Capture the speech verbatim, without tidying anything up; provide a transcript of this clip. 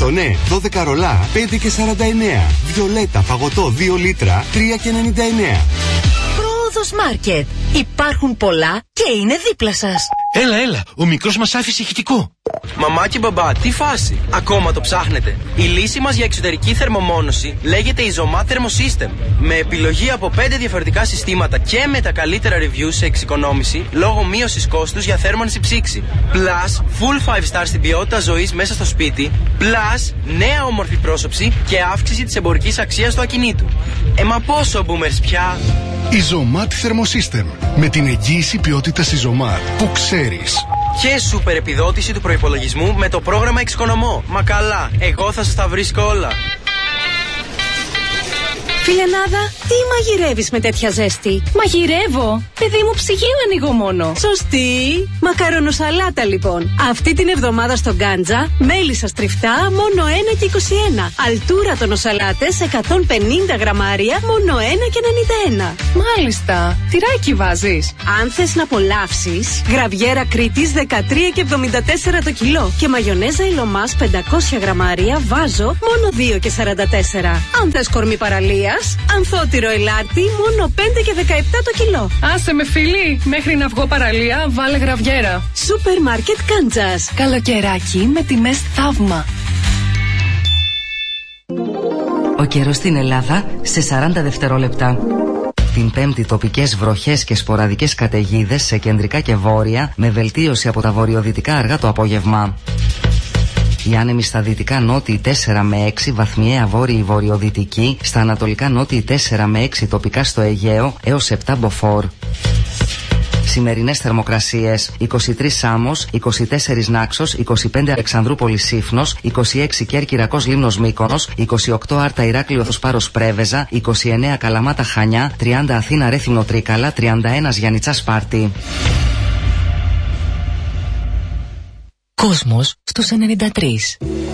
Καστονέ δώδεκα ρολά πέντε και σαράντα εννέα. Βιολέτα παγωτό δύο λίτρα τρία και ενενήντα εννέα. Πρόοδος Μάρκετ. Υπάρχουν πολλά και είναι δίπλα σας. Έλα, έλα, ο μικρός μας άφησε ηχητικό. Μαμά και μπαμπά, τι φάση. Ακόμα το ψάχνετε. Η λύση μας για εξωτερική θερμομόνωση λέγεται Isomat Thermosystem. Με επιλογή από πέντε διαφορετικά συστήματα και με τα καλύτερα reviews σε εξοικονόμηση λόγω μείωσης κόστους για θέρμανση ψήξη. Plus, full five star στην ποιότητα ζωής μέσα στο σπίτι. Plus, νέα όμορφη πρόσωψη και αύξηση της εμπορικής αξίας του ακινήτου. Ε, μα πόσο boomers πια. Isomat Thermosystem. Με την εγγύηση ποιότητας Isomat που ξέρεις. Και σούπερ επιδότηση του προϋπολογισμού με το πρόγραμμα Εξοικονομώ. Μα καλά, εγώ θα σας τα βρίσκω όλα. Φιλενάδα, τι μαγειρεύεις με τέτοια ζέστη? Μαγειρεύω. Παιδί μου, ψυγείο ανοίγω μόνο. Σωστή. Μακαρονοσαλάτα λοιπόν. Αυτή την εβδομάδα στο Γκάντζα, μέλισσα στριφτά μόνο ένα και είκοσι ένα. Αλτούρα τονοσαλάτες εκατόν πενήντα γραμμάρια μόνο ένα και ενενήντα ένα. Μάλιστα. Τυράκι βάζεις? Αν θες να απολαύσεις, γραβιέρα Κρήτης δεκατρία και εβδομήντα τέσσερα το κιλό. Και μαγιονέζα Ηλωμάς πεντακόσια γραμμάρια βάζω μόνο δύο και σαράντα τέσσερα. Αν θες κορμί παραλία, ανθότυρο ελάτι μόνο πέντε και δεκαεπτά το κιλό. Άσε με φίλη, μέχρι να βγω παραλία βάλε γραβιέρα. Σούπερ μάρκετ Κάντζας. Καλοκαιράκι με τιμές θαύμα. Ο καιρός στην Ελλάδα σε σαράντα δευτερόλεπτα. Την Πέμπτη τοπικές βροχές και σποραδικές καταιγίδες σε κεντρικά και βόρεια, με βελτίωση από τα βορειοδυτικά αργά το απόγευμα. Οι άνεμοι στα δυτικά νότιοι τέσσερα με έξι, βαθμιαία βόρειοι βορειοδυτικοί, στα ανατολικά νότιοι τέσσερα με έξι τοπικά στο Αιγαίο έως επτά μποφόρ. Σημερινές θερμοκρασίες: είκοσι τρία Σάμος, είκοσι τέσσερα Νάξος, είκοσι πέντε Αλεξανδρούπολη Σύφνος, είκοσι έξι Κέρκυρακός Λίμνος Μύκονος, είκοσι οκτώ Άρτα Ηράκλειο Θοσπάρος Πρέβεζα, είκοσι εννέα Καλαμάτα Χανιά, τριάντα Αθήνα Ρέθυμνο Τρίκαλα, τριάντα ένα Γιαννιτσά Σπάρτη. Κόσμος στους ενενήντα τρία.